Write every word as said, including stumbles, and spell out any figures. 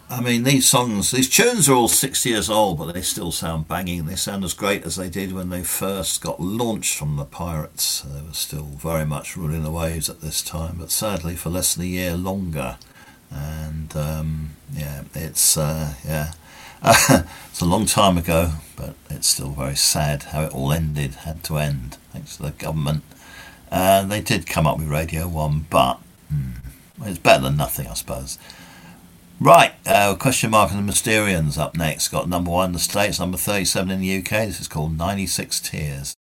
I mean, these songs, these tunes are all six years old, but they still sound banging. They sound as great as they did when they first got launched from the Pirates. They were still very much ruling the waves at this time, but sadly for less than a year longer. And um, yeah, it's uh, yeah, it's a long time ago, but it's still very sad how it all ended. Had to end thanks to the government. And they did come up with Radio One, but hmm, it's better than nothing, I suppose. Right, uh, question mark and the Mysterians up next. Got number one in the States, number thirty-seven in the U K. This is called ninety-six Tears.